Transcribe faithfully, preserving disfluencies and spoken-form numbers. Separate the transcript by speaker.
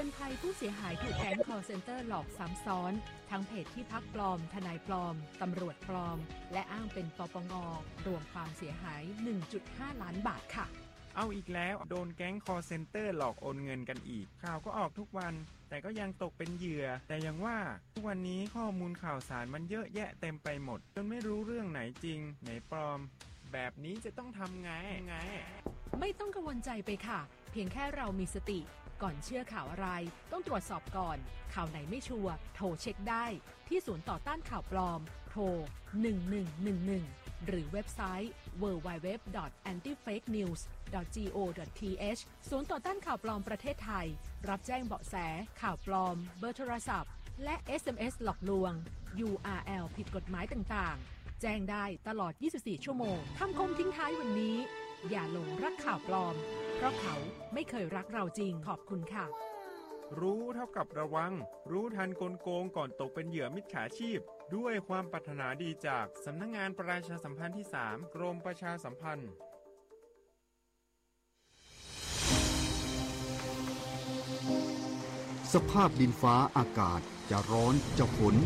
Speaker 1: ตือนภัยผู้เสียหายถูกแก๊ง call center หลอกซ้ำซ้อนทั้งเพจที่พักปลอมทนายปลอมตำรวจปลอมและอ้างเป็นปปงรวมความเสียหาย หนึ่งจุดห้า ล้านบาทค่ะ
Speaker 2: เอาอีกแล้วโดนแก๊ง call center หลอกโอนเงินกันอีกข่าวก็ออกทุกวันแต่ก็ยังตกเป็นเหยื่อแต่ยังว่าทุกวันนี้ข้อมูลข่าวสารมันเยอะแยะเต็มไปหมดจนไม่รู้เรื่องไหนจริงไหนปลอมแบบนี้จะต้องทำไงไง
Speaker 1: ไม่ต้องกังวลใจไปค่ะเพียงแค่เรามีสติก่อนเชื่อข่าวอะไรต้องตรวจสอบก่อนข่าวไหนไม่ชัวร์โทรเช็คได้ที่ศูนย์ต่อต้านข่าวปลอมโทรหนึ่งหนึ่งหนึ่งหนึ่งหรือเว็บไซต์ ดับเบิลยู ดับเบิลยู ดับเบิลยู ดอท แอนตี้เฟคนิวส์ ดอท จี โอ ดอท ที เอช ศูนย์ต่อต้านข่าวปลอมประเทศไทยรับแจ้งเบาะแสข่าวปลอมเบอร์โทรศัพท์และ เอส เอ็ม เอส หลอกลวง ยู อาร์ แอล ผิดกฎหมายต่างๆแจ้งได้ตลอดยี่สิบสี่ชั่วโมงคำคมทิ้งท้ายวันนี้อย่าหลงรักข่าวปลอมเพราะเขาไม่เคยรักเราจริงขอบคุณค่ะ
Speaker 2: รู้เท่ากับระวังรู้ทันกลโกงก่อนตกเป็นเหยื่อมิจฉาชีพด้วยความปรารถนาดีจากสำนักงานประชาสัมพันธ์ที่สามกรมประชาสัมพันธ์
Speaker 3: สภาพดินฟ้าอากาศจะร้อนจะฝน